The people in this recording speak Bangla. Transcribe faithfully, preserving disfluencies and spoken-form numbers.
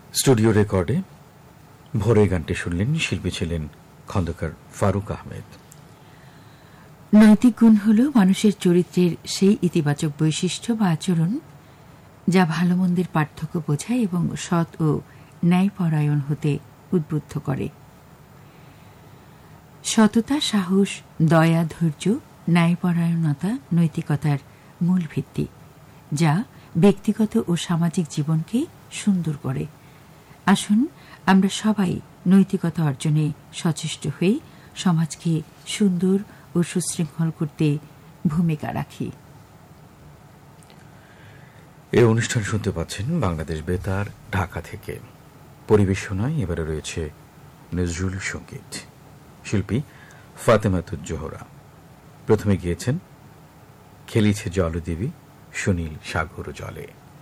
স্টুডিও রেকর্ডে ভোরের গানটি শুনলেন। শিল্পী ছিলেন খন্দকার ফারুক আহমেদ। নৈতিক গুণ হল মানুষের চরিত্রের সেই ইতিবাচক বৈশিষ্ট্য বা আচরণ যা ভালো মন্দের পার্থক্য বোঝায় এবং সৎ ও ন্যায়পরায়ণ হতে উদ্বুদ্ধ করে। সততা, সাহস, দয়া, ধৈর্য, ন্যায়পরায়ণতা নৈতিকতার মূল ভিত্তি, যা ব্যক্তিগত ও সামাজিক জীবনকে সুন্দর করে। আসুন আমরা সবাই নৈতিকতা অর্জনে সচেষ্ট হয়ে সমাজকে সুন্দর ও সুশৃঙ্খল করতে ভূমিকা রাখি। এই অনুষ্ঠান শুনতে পাচ্ছেন বাংলাদেশ বেতার ঢাকা থেকে। পরিবেশনায় এবারে রয়েছে নজরুল সঙ্গীত। শিল্পী ফাতেমাতুজ জোহরা। প্রথমে গিয়েছেন খেলিছে জলদেবী সুনীল সাগর জলে।